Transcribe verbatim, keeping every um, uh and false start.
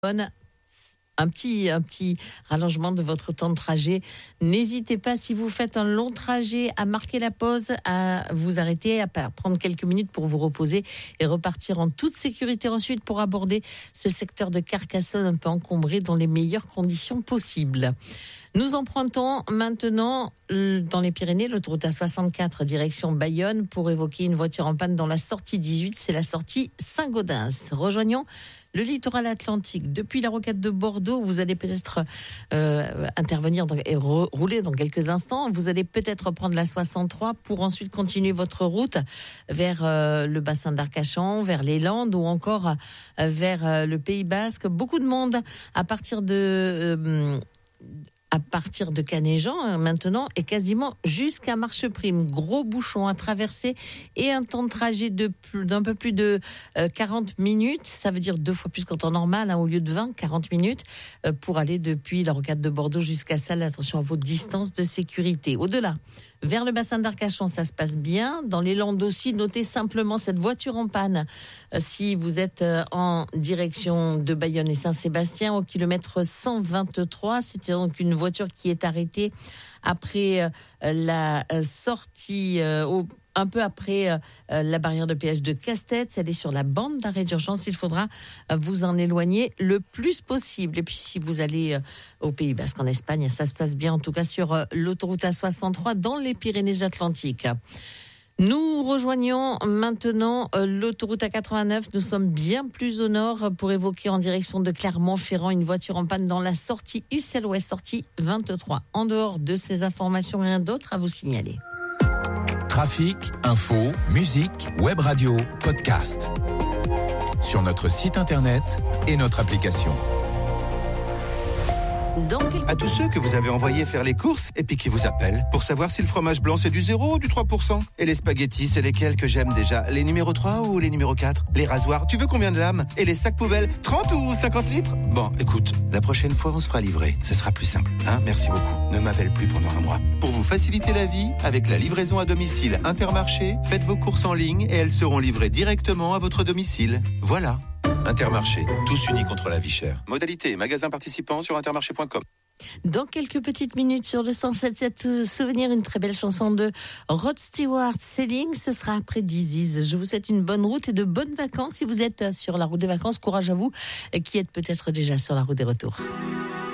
Un petit, un petit rallongement de votre temps de trajet. N'hésitez pas, si vous faites un long trajet, à marquer la pause, à vous arrêter, à prendre quelques minutes pour vous reposer et repartir en toute sécurité ensuite pour aborder ce secteur de Carcassonne un peu encombré dans les meilleures conditions possibles. Nous empruntons maintenant dans les Pyrénées l'autoroute A soixante-quatre direction Bayonne pour évoquer une voiture en panne dans la sortie dix-huit, c'est la sortie Saint-Gaudens. Rejoignons le littoral atlantique. Depuis la rocade de Bordeaux, vous allez peut-être euh, intervenir dans, et re, rouler dans quelques instants. Vous allez peut-être prendre la soixante-trois pour ensuite continuer votre route vers euh, le bassin d'Arcachon, vers les Landes ou encore euh, vers euh, le Pays Basque. Beaucoup de monde à partir de... Euh, à partir de Canéjan, hein, maintenant, et quasiment jusqu'à Marcheprime. Gros bouchon à traverser et un temps de trajet de plus, d'un peu plus de euh, quarante minutes. Ça veut dire deux fois plus qu'en temps normal, hein, au lieu de vingt, quarante minutes, euh, pour aller depuis la rocade de Bordeaux jusqu'à Salles. Attention à vos distances de sécurité. Au-delà, vers le bassin d'Arcachon, ça se passe bien. Dans les Landes aussi, notez simplement cette voiture en panne. Euh, si vous êtes euh, en direction de Bayonne et Saint-Sébastien, au kilomètre cent vingt-trois, c'était donc une voiture qui est arrêtée après euh, la euh, sortie, euh, au, un peu après euh, la barrière de péage de Castets. Elle est sur la bande d'arrêt d'urgence. Il faudra euh, vous en éloigner le plus possible. Et puis si vous allez euh, au Pays Basque, en Espagne, ça se passe bien, en tout cas sur euh, l'autoroute A soixante-trois dans les Pyrénées-Atlantiques. Nous rejoignons maintenant euh, l'autoroute A quatre-vingt-neuf. Nous sommes bien plus au nord pour évoquer en direction de Clermont-Ferrand une voiture en panne dans la sortie Ussel Ouest, sortie vingt-trois. En dehors de ces informations, rien d'autre à vous signaler. Trafic, info, musique, web radio, podcast. Sur notre site internet et notre application. Donc, à tous ceux que vous avez envoyés faire les courses et puis qui vous appellent pour savoir si le fromage blanc c'est du zéro ou du trois pour cent. Et les spaghettis, c'est lesquels que j'aime déjà? Les numéro trois ou les numéro quatre? Les rasoirs, tu veux combien de lames? Et les sacs poubelles, trente ou cinquante litres? Bon, écoute, la prochaine fois on se fera livrer. Ce sera plus simple, hein? Merci beaucoup. Ne m'appelle plus pendant un mois. Pour vous faciliter la vie, avec la livraison à domicile Intermarché, faites vos courses en ligne et elles seront livrées directement à votre domicile. Voilà. Intermarché, tous unis contre la vie chère. Modalité, magasin participant sur intermarché point com. Dans quelques petites minutes sur le cent sept sept Souvenir, une très belle chanson de Rod Stewart, Sailing. Ce sera après Disease. Je vous souhaite une bonne route et de bonnes vacances. Si vous êtes sur la route des vacances, courage à vous qui êtes peut-être déjà sur la route des retours.